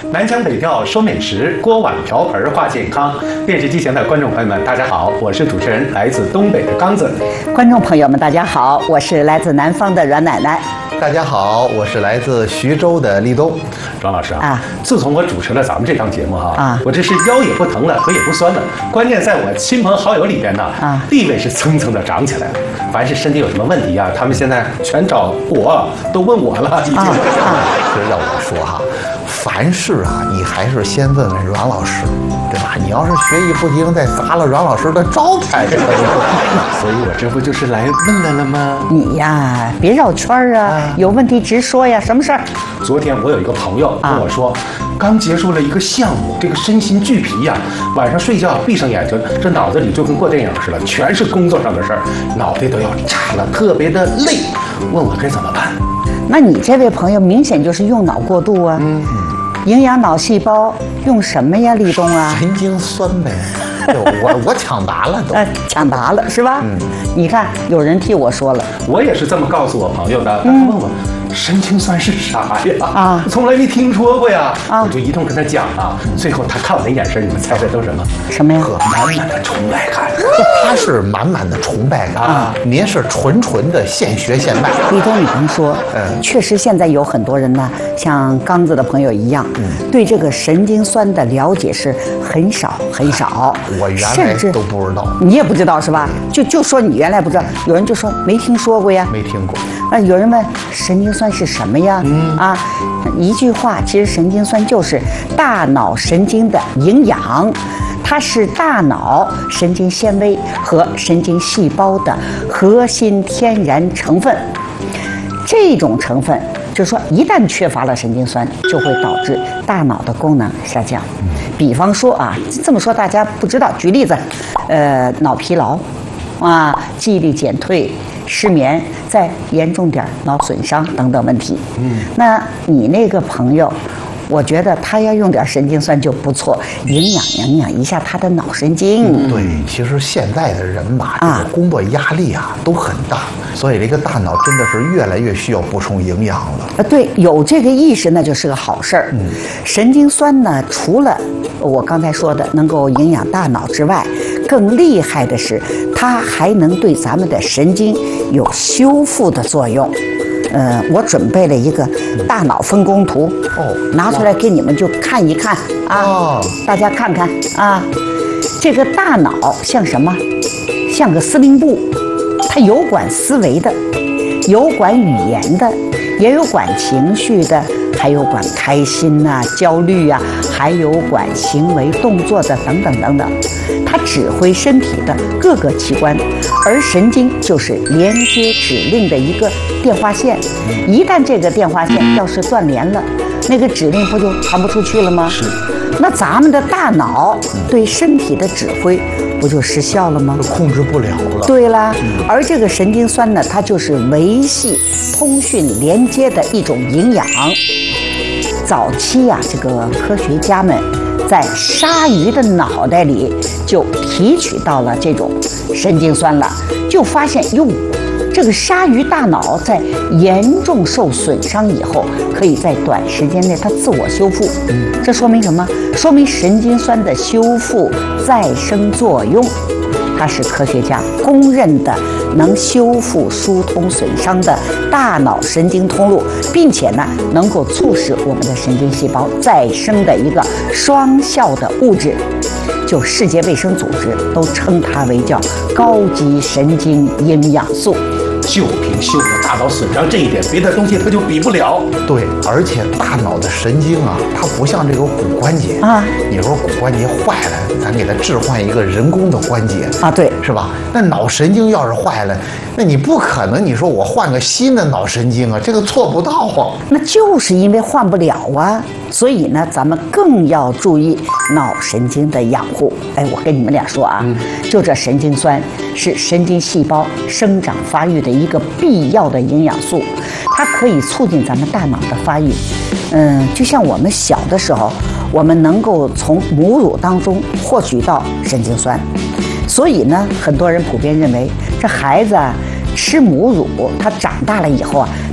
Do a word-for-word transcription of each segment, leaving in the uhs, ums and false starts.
南腔北调说美食，锅碗瓢盆话健康。电视机前的观众朋友们，大家好，我是主持人来自东北的刚子。 观众朋友们，大家好，我是来自南方的阮奶奶。 大家好，我是来自徐州的立冬。 阮老师啊， 啊自从我主持了咱们这档节目哈， 啊我这是腰也不疼了，腿也不酸了，关键在我亲朋好友里边呢， 啊地位是蹭蹭的涨起来了。凡是身体有什么问题啊，他们现在全找我，都问我了，已经。 啊其实要我说哈，凡事啊，你还是先问问阮老师，对吧？你要是学艺不精，再砸了阮老师的招牌，这可就所以我这不就是来问来了吗？ 你呀，别绕圈儿啊，有问题直说呀，什么事儿？ 昨天我有一个朋友跟我说，刚结束了一个项目，这个身心俱疲呀、晚上睡觉闭上眼睛，这脑子里就跟过电影似的，全是工作上的事儿，脑袋都要炸了，特别的累，问我该怎么办。 那你这位朋友明显就是用脑过度啊。嗯，营养脑细胞用什么呀，立冬啊？ 神经酸呗。对我我抢答了都。 呃，抢答了是吧？嗯，你看有人替我说了， 我也是这么告诉我朋友的，他问我。神经酸是啥呀？ 啊从来没听说过呀！ 啊我就一通跟他讲啊。最后他看我的眼神，你们猜猜都什么？ 什么呀？ 呵，满满的崇拜感。 他是满满的崇拜感啊， 您是纯纯的现学现卖。 立冬，你甭说， 嗯确实现在有很多人呢，像刚子的朋友一样，对这个神经酸的了解是很少很少。 我原来甚至都不知道， 你也不知道是吧？就就说你原来不知道，有人就说没听说过呀。 没听过。 啊，有人问神经酸是什么呀？嗯啊，一句话，其实神经酸就是大脑神经的营养，它是大脑神经纤维和神经细胞的核心天然成分。这种成分就是说，一旦缺乏了神经酸，就会导致大脑的功能下降。比方说啊，这么说大家不知道，举例子，呃，脑疲劳，啊，记忆力减退。失眠，再严重点脑损伤等等问题。嗯，那你那个朋友，我觉得他要用点神经酸就不错，营养营养一下他的脑神经。 对，其实现在的人吧，这啊个工作压力啊都很大，所以这个大脑真的是越来越需要补充营养了。 呃，对，有这个意识那就是个好事儿。嗯，神经酸呢，除了我刚才说的能够营养大脑之外，更厉害的是，它还能对咱们的神经有修复的作用。呃，我准备了一个大脑分工图， 哦拿出来给你们就看一看啊， 哦大家看看啊，这个大脑像什么？像个司令部，它有管思维的，有管语言的，也有管情绪的，还有管开心呐、焦虑啊，还有管行为动作的等等等等。它指挥身体的各个器官，而神经就是连接指令的一个电话线。一旦这个电话线要是断连了，那个指令不就传不出去了吗？ 是。 那咱们的大脑对身体的指挥不就失效了吗？ 控制不了了。 对啦，而这个神经酸呢，它就是维系通讯连接的一种营养。早期呀、啊，这个科学家们在鲨鱼的脑袋里就提取到了这种神经酸了，就发现哟，这个鲨鱼大脑在严重受损伤以后，可以在短时间内它自我修复。这说明什么？说明神经酸的修复再生作用，它是科学家公认的能修复疏通损伤的大脑神经通路，并且呢，能够促使我们的神经细胞再生的一个双效的物质。就世界卫生组织都称它为叫高级神经营养素。 就凭修复大脑损伤这一点，别的东西它就比不了。 对，而且大脑的神经啊，它不像这个骨关节啊。 你说骨关节坏了，咱给它置换一个人工的关节啊，对， 是吧？那脑神经要是坏了，那你不可能你说我换个新的脑神经啊，这个做不到啊。 那就是因为换不了啊，所以呢，咱们更要注意脑神经的养护。哎，我跟你们俩说啊，嗯、就这神经酸是神经细胞生长发育的一个必要的营养素，它可以促进咱们大脑的发育。嗯，就像我们小的时候，我们能够从母乳当中获取到神经酸，所以呢，很多人普遍认为这孩子啊吃母乳，他长大了以后啊，他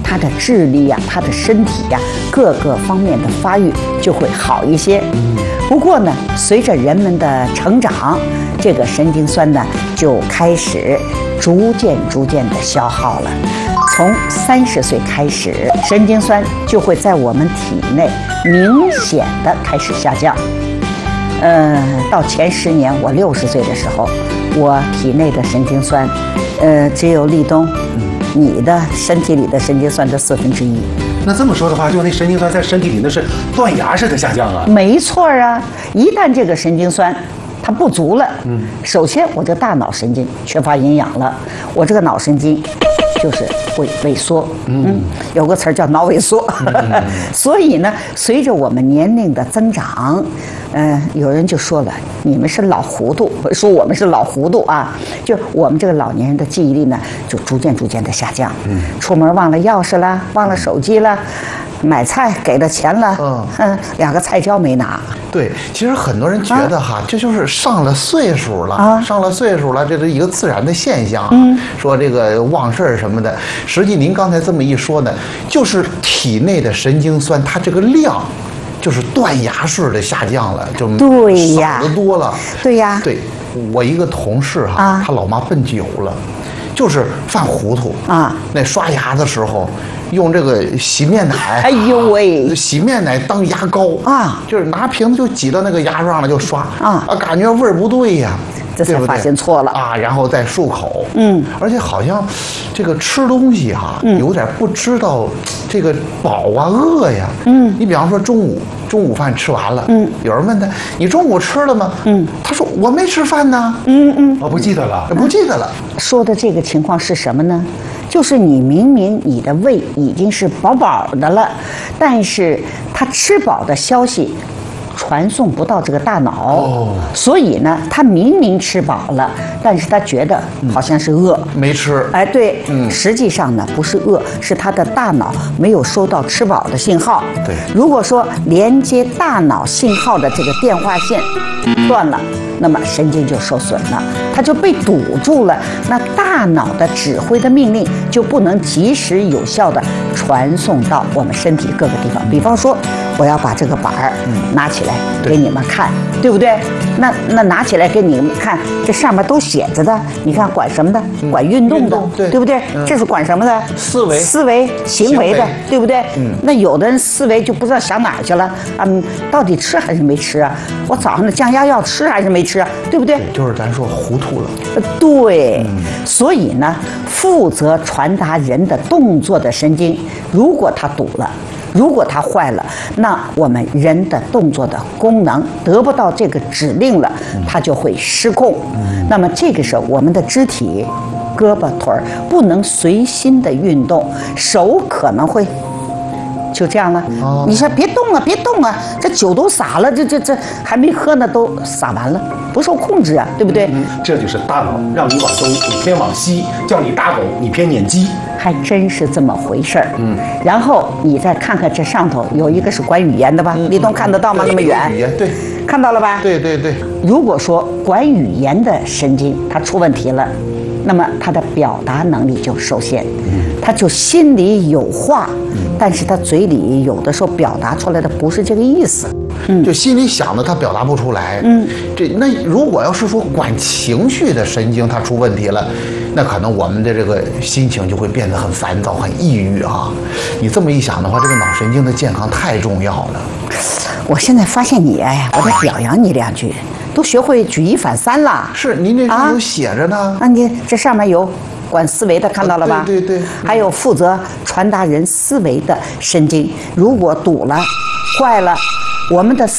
他的智力呀、他的身体呀各个方面的发育就会好一些。不过呢，随着人们的成长，这个神经酸呢就开始逐渐逐渐的消耗了。从三十岁开始，神经酸就会在我们体内明显的开始下降。呃，到前十年，我六十岁的时候，我体内的神经酸，呃，只有立冬，你的身体里的神经酸的四分之一。 那这么说的话，就那神经酸在身体里那是断崖式的下降啊。 没错啊，一旦这个神经酸它不足了，嗯，首先我这大脑神经缺乏营养了，我这个脑神经就是会萎缩，嗯，有个词儿叫脑萎缩。嗯、所以呢，随着我们年龄的增长，嗯、呃，有人就说了，你们是老糊涂，说我们是老糊涂啊，就我们这个老年人的记忆力呢，就逐渐逐渐的下降，嗯，出门忘了钥匙了，忘了手机了。买菜给了钱了，嗯嗯，两个菜椒没拿。 对，其实很多人觉得哈，啊、这就是上了岁数了，啊、上了岁数了，这是一个自然的现象。嗯，说这个忘事儿什么的，实际您刚才这么一说呢，就是体内的神经酸它这个量，就是断崖式的下降了，就对呀， 少得多了。 对呀， 对我一个同事哈，啊、他老妈奔酒了。就是犯糊涂啊！那刷牙的时候用这个洗面奶， 哎呦喂， 洗面奶当牙膏啊，就是拿瓶子就挤到那个牙上了就刷啊，啊，感觉味儿不对呀， 这才发现错了啊，然后再漱口，嗯，而且好像这个吃东西哈、啊，嗯、有点不知道这个饱啊饿呀，嗯，你比方说中午中午饭吃完了，嗯，有人问他你中午吃了吗？嗯，他说我没吃饭呢， 嗯嗯， 我不记得了， 不记得了。 说的这个情况是什么呢？就是你明明你的胃已经是饱饱的了，但是他吃饱的消息传送不到这个大脑，哦、所以呢，他明明吃饱了，但是他觉得好像是饿， 嗯、没吃。 哎，对，嗯，实际上呢不是饿，是他的大脑没有收到吃饱的信号。 对， 如果说连接大脑信号的这个电话线断了，那么神经就受损了，它就被堵住了，那大脑的指挥的命令就不能及时有效的传送到我们身体各个地方。比方说，我要把这个板儿拿起来给你们看，对, 对不对？那那拿起来给你们看，这上面都写着的，你看管什么的？嗯、管运动的，动对, 对不对？嗯、这是管什么的？ 思维、 思维、行为的，行为对不对？嗯。那有的人思维就不知道想哪儿去了，嗯，到底吃还是没吃啊？我早上的降压药吃还是没吃啊？对不对？ 对就是咱说糊涂了。 对，嗯、所以呢，负责传达人的动作的神经，如果它堵了。如果它坏了，那我们人的动作的功能得不到这个指令了，它就会失控。那么这个时候，我们的肢体、胳膊、腿儿不能随心的运动，手可能会就这样了。哦、你说别动啊，别动啊，这酒都洒了，这这这还没喝呢，都洒完了，不受控制啊，对不对？嗯、 这就是大脑让你往东，你偏往西；叫你打狗，你偏撵鸡。 还真是这么回事儿，嗯，然后你再看看这上头有一个是管语言的吧？嗯、李东看得到吗？那么远， 语言对， 看到了吧？ 对对对。 如果说管语言的神经它出问题了，那么他的表达能力就受限，嗯、他就心里有话，嗯、但是他嘴里有的时候表达出来的不是这个意思。 嗯，就心里想的他表达不出来。嗯，这那如果要是说管情绪的神经它出问题了，那可能我们的这个心情就会变得很烦躁、很抑郁啊。你这么一想的话，这个脑神经的健康太重要了。 我现在发现你，哎呀，我得表扬你两句，都学会举一反三了。 是，您这上有写着呢。 啊，你这上面有管思维的，看到了吧？ 对对对。 还有负责传达人思维的神经，如果堵了、坏了。我们的